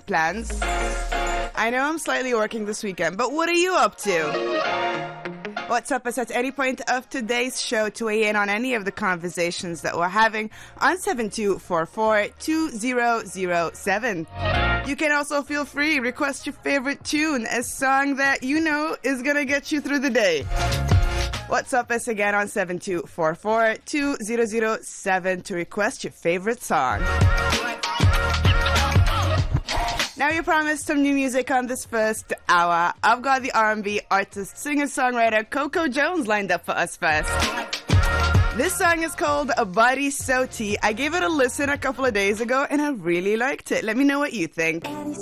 plans? I know I'm slightly working this weekend, but what are you up to? WhatsApp us at any point of today's show to weigh in on any of the conversations that we're having on 7244-2007. You can also feel free, request your favorite tune, a song that you know is going to get you through the day. WhatsApp us again on 7244-2007 to request your favorite song. Now you promised some new music on this first hour. I've got the R&B artist, singer-songwriter Coco Jones lined up for us first. This song is called A Body So Tea. I gave it a listen a couple of days ago and I really liked it. Let me know what you think.